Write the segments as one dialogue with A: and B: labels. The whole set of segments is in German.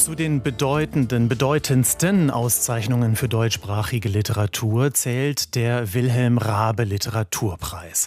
A: Zu den bedeutendsten Auszeichnungen für deutschsprachige Literatur zählt der Wilhelm Raabe Literaturpreis.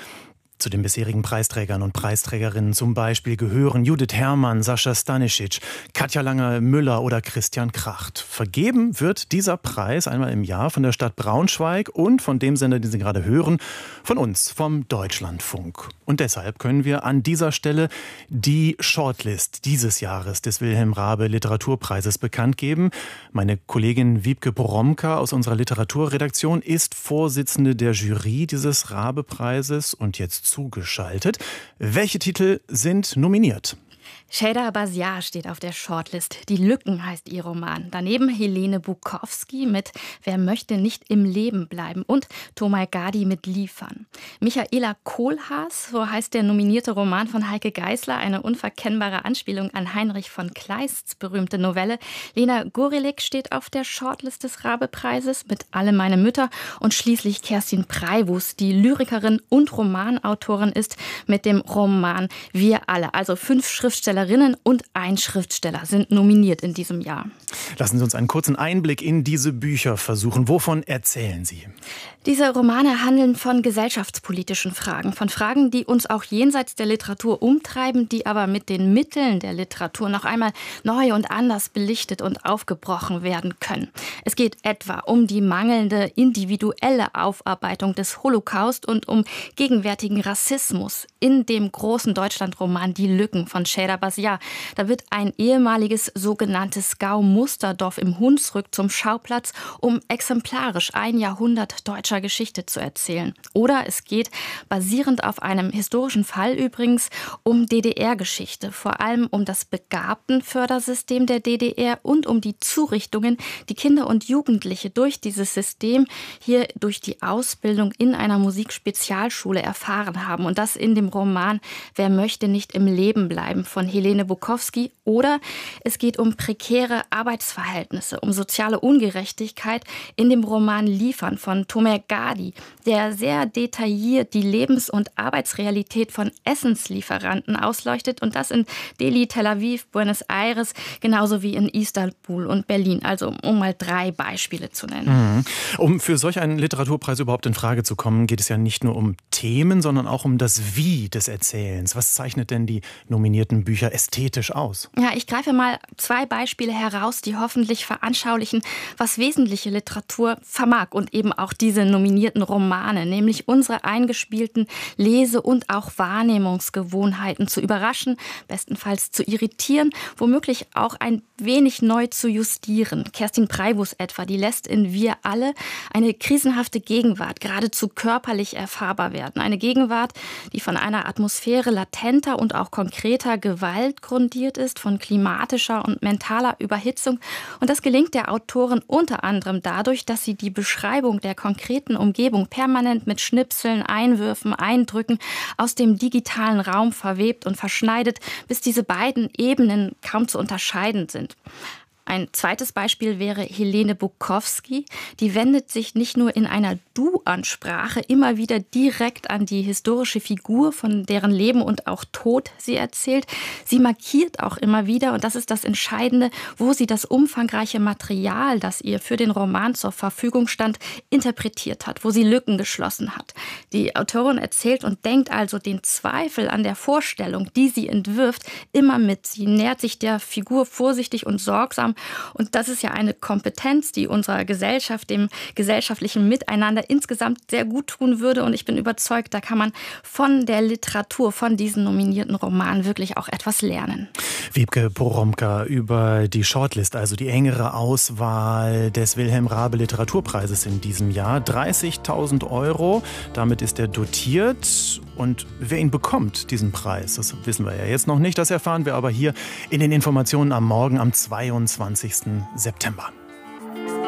A: Zu den bisherigen Preisträgern und Preisträgerinnen zum Beispiel gehören Judith Herrmann, Sascha Stanisic, Katja Langer-Müller oder Christian Kracht. Vergeben wird dieser Preis einmal im Jahr von der Stadt Braunschweig und von dem Sender, den Sie gerade hören, von uns, vom Deutschlandfunk. Und deshalb können wir an dieser Stelle die Shortlist dieses Jahres des Wilhelm Raabe Literaturpreises bekannt geben. Meine Kollegin Wiebke Poromka aus unserer Literaturredaktion ist Vorsitzende der Jury dieses Raabe-Preises und jetzt zugeschaltet. Welche Titel sind nominiert?
B: Sheyda Basiar steht auf der Shortlist. Die Lücken heißt ihr Roman. Daneben Helene Bukowski mit Wer möchte nicht im Leben bleiben und Tomaj Gadi mit Liefern. Michaela Kohlhaas, so heißt der nominierte Roman von Heike Geisler, eine unverkennbare Anspielung an Heinrich von Kleists berühmte Novelle. Lena Gorilik steht auf der Shortlist des Raabe-Preises mit Alle meine Mütter und schließlich Kerstin Preivus, die Lyrikerin und Romanautorin ist mit dem Roman Wir alle. Also 5 Schriftstellerinnen und ein Schriftsteller sind nominiert in diesem Jahr.
A: Lassen Sie uns einen kurzen Einblick in diese Bücher versuchen. Wovon erzählen Sie?
B: Diese Romane handeln von gesellschaftspolitischen Fragen, von Fragen, die uns auch jenseits der Literatur umtreiben, die aber mit den Mitteln der Literatur noch einmal neu und anders belichtet und aufgebrochen werden können. Es geht etwa um die mangelnde individuelle Aufarbeitung des Holocaust und um gegenwärtigen Rassismus in dem großen Deutschlandroman Die Lücken von Sheyda Basiar. Da wird ein ehemaliges sogenanntes Gau-Musterdorf im Hunsrück zum Schauplatz, um exemplarisch ein Jahrhundert deutscher Geschichte zu erzählen. Oder es geht, basierend auf einem historischen Fall übrigens, um DDR-Geschichte, vor allem um das Begabtenfördersystem der DDR und um die Zurichtungen, die Kinder und Jugendliche durch dieses System hier durch die Ausbildung in einer Musikspezialschule erfahren haben. Und das in dem Roman Wer möchte nicht im Leben bleiben von Helene Bukowski. Oder es geht um prekäre Arbeitsverhältnisse, um soziale Ungerechtigkeit in dem Roman Liefern von Tomaj Gadi, der sehr detailliert die Lebens- und Arbeitsrealität von Essenslieferanten ausleuchtet und das in Delhi, Tel Aviv, Buenos Aires, genauso wie in Istanbul und Berlin. Also um mal 3 Beispiele zu nennen.
A: Um für solch einen Literaturpreis überhaupt in Frage zu kommen, geht es ja nicht nur um Themen, sondern auch um das Wie des Erzählens. Was zeichnet denn die nominierten Bücher ästhetisch aus?
B: Ja, ich greife mal 2 Beispiele heraus, die hoffentlich veranschaulichen, was wesentliche Literatur vermag und eben auch diese nominierten Romane, nämlich unsere eingespielten Lese- und auch Wahrnehmungsgewohnheiten zu überraschen, bestenfalls zu irritieren, womöglich auch ein wenig neu zu justieren. Kerstin Preivus etwa, die lässt in Wir alle eine krisenhafte Gegenwart geradezu körperlich erfahrbar werden. Eine Gegenwart, die von einer Atmosphäre latenter und auch konkreter Gewalt grundiert ist, von klimatischer und mentaler Überhitzung. Und das gelingt der Autorin unter anderem dadurch, dass sie die Beschreibung der konkreten Umgebung permanent mit Schnipseln, Einwürfen, Eindrücken aus dem digitalen Raum verwebt und verschneidet, bis diese beiden Ebenen kaum zu unterscheiden sind. Ein zweites Beispiel wäre Helene Bukowski. Die wendet sich nicht nur in einer Du-Ansprache immer wieder direkt an die historische Figur, von deren Leben und auch Tod sie erzählt. Sie markiert auch immer wieder, und das ist das Entscheidende, wo sie das umfangreiche Material, das ihr für den Roman zur Verfügung stand, interpretiert hat, wo sie Lücken geschlossen hat. Die Autorin erzählt und denkt also den Zweifel an der Vorstellung, die sie entwirft, immer mit. Sie nähert sich der Figur vorsichtig und sorgsam. Und das ist ja eine Kompetenz, die unserer Gesellschaft, dem gesellschaftlichen Miteinander insgesamt sehr gut tun würde. Und ich bin überzeugt, da kann man von der Literatur, von diesen nominierten Romanen wirklich auch etwas lernen.
A: Wiebke Poromka über die Shortlist, also die engere Auswahl des Wilhelm Raabe Literaturpreises in diesem Jahr. 30.000 €, damit ist er dotiert. Und wer ihn bekommt, diesen Preis, das wissen wir ja jetzt noch nicht. Das erfahren wir aber hier in den Informationen am Morgen am 22. September.